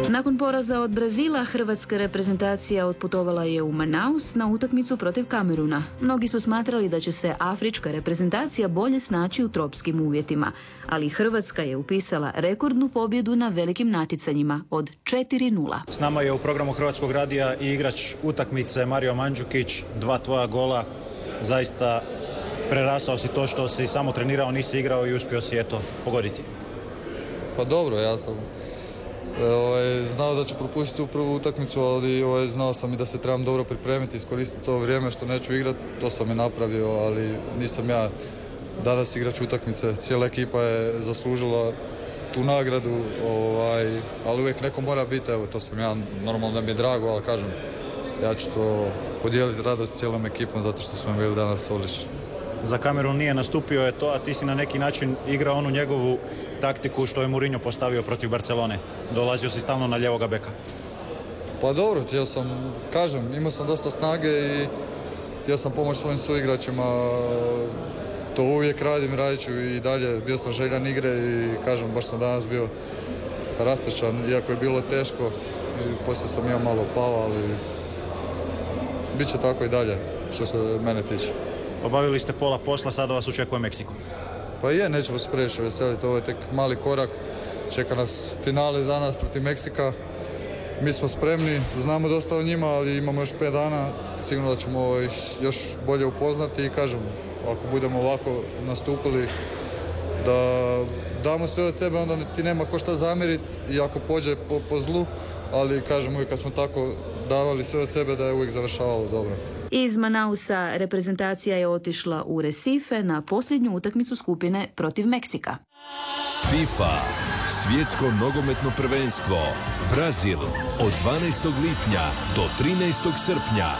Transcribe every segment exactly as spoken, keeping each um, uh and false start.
Nakon poraza od Brazila, hrvatska reprezentacija otputovala je u Manaus na utakmicu protiv Kameruna. Mnogi su smatrali da će se afrička reprezentacija bolje snaći u tropskim uvjetima, ali Hrvatska je upisala rekordnu pobjedu na velikim natjecanjima od četiri nula. S nama je u programu Hrvatskog radija i igrač utakmice Mario Mandžukić, dva tvoja gola, zaista prerasao si to što si samo trenirao, nisi igrao i uspio si eto pogoditi. Pa dobro, ja sam ovaj, znao da ću propustiti u prvu utakmicu, ali ovaj, znao sam i da se trebam dobro pripremiti, iskoristiti to vrijeme što neću igrati, to sam i napravio, ali nisam ja danas igrač utakmice. Cijela ekipa je zaslužila tu nagradu, ovaj, ali uvijek neko mora biti, evo to sam ja, normalno da mi je drago, ali kažem, ja ću to podijeliti radost cijelom ekipom zato što smo bili danas odlični. Za Kamerun nije nastupio je to, a ti si na neki način igrao onu njegovu taktiku što je Mourinho postavio protiv Barcelone. Dolazio si stalno na ljevoga beka. Pa dobro, htio sam, kažem, imao sam dosta snage i htio sam pomoći svojim suigračima. To uvijek radim, radit ću i dalje. Bio sam željan igre i kažem, baš sam danas bio rastečan, iako je bilo teško. I poslije sam ja malo pao, ali bit će tako i dalje što se mene tiče. Obavili ste pola posla, sada vas očekuje Meksiko. Pa je, nećemo se previše veseliti, ovo je tek mali korak. Čeka nas finale za nas protiv Meksika. Mi smo spremni, znamo dosta o njima, ali imamo još pet dana. Sigurno da ćemo ih još bolje upoznati i kažem, ako budemo ovako nastupili, da damo sve od sebe, onda ti nema ko šta zamjeriti i ako pođe po, po zlu, ali kažem uvijek kad smo tako davali sve od sebe da je uvijek završavalo dobro. Iz Manausa reprezentacija je otišla u Recife na posljednju utakmicu skupine protiv Meksika. FIFA, svjetsko nogometno prvenstvo, Brazil, od dvanaestog lipnja do trinaestog srpnja.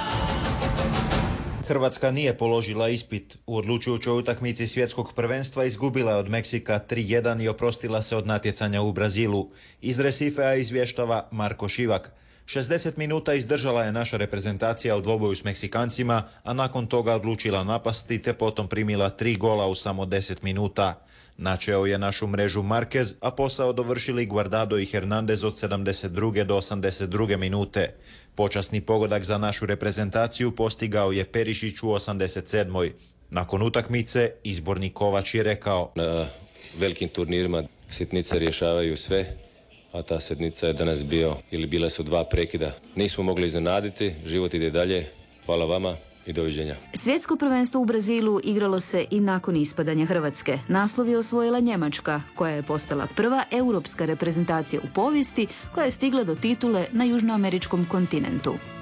Hrvatska nije položila ispit. U odlučujućoj utakmici svjetskog prvenstva izgubila je od Meksika tri jedan i oprostila se od natjecanja u Brazilu. Iz Recifea izvještava Marko Šivak. šezdeset minuta izdržala je naša reprezentacija u dvoboju s Meksikancima, a nakon toga odlučila napasti te potom primila tri gola u samo deset minuta. Načeo je našu mrežu Marquez, a posao dovršili Guardado i Hernandez od sedamdeset druge do osamdeset druge minute. Počasni pogodak za našu reprezentaciju postigao je Perišić u osamdeset sedmoj Nakon utakmice, izborni Kovač je rekao: na velikim turnirima sitnice rješavaju sve, a ta sitnica je danas bio ili bile su dva prekida. Nismo mogli iznenaditi, život ide dalje. Hvala vama i doviđenja. Svjetsko prvenstvo u Brazilu igralo se i nakon ispadanja Hrvatske. Naslov je osvojila Njemačka, koja je postala prva europska reprezentacija u povijesti koja je stigla do titule na južnoameričkom kontinentu.